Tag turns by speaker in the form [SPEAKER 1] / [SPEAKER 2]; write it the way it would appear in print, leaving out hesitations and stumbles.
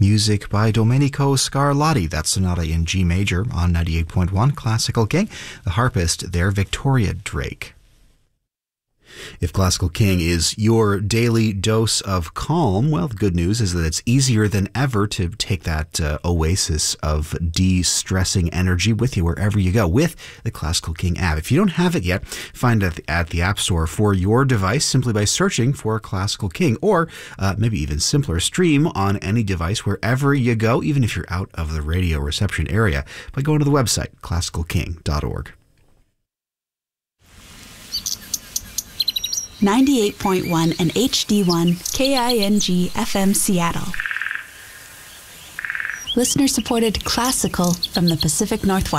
[SPEAKER 1] Music by Domenico Scarlatti. That's Sonata in G major on 98.1 Classical King. The harpist there, Victoria Drake. If Classical King is your daily dose of calm, well, the good news is that it's easier than ever to take that oasis of de-stressing energy with you wherever you go with the Classical King app. If you don't have it yet, find it at the App Store for your device simply by searching for Classical King, or maybe even simpler, stream on any device wherever you go, even if you're out of the radio reception area, by going to the website, classicalking.org.
[SPEAKER 2] 98.1 and HD1 KING FM Seattle. Listener-supported classical from the Pacific Northwest.